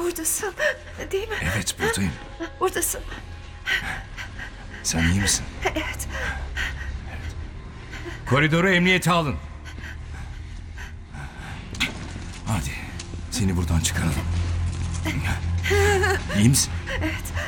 buradasın, değil mi? Evet, buradayım. Buradasın. Sen iyi misin? Evet. Koridoru emniyete alın. Hadi, seni buradan çıkaralım. İyi misin? Evet.